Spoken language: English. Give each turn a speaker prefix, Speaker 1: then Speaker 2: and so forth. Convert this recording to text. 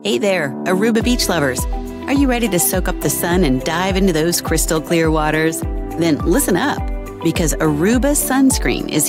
Speaker 1: Hey there, Aruba beach lovers. Are you ready to soak up the sun and dive into those crystal clear waters? Then listen up, because Aruba sunscreen is